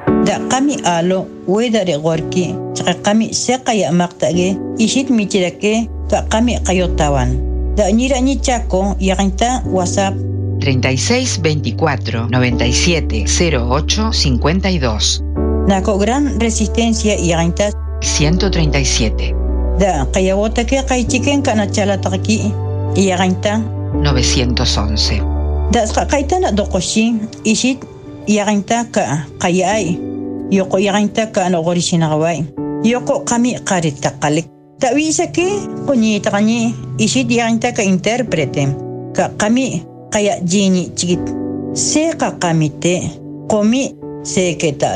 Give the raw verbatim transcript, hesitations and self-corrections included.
Da qami alo weda regorki chqa qami seqaya maqtage ishit michirake ka qami qayotawan. Da ñira ñi Chaco yaqinta WhatsApp treinta y seis veinticuatro noventa y siete cero ocho cincuenta y dos. Nako Gran Resistencia yaqinta ciento treinta y siete. Da qayawotake qaychiken kana chalataki yaqinta novecientos once. Da qaitana doqoshi ishit yaqinta ka qayay yoko yaqinta ka no gorishinawai yoko qami qarita qalik da wisake kuñita qañi ishit yaqinta ka intérprete ka qami qaya jini chigit se qa qamite qomi se keta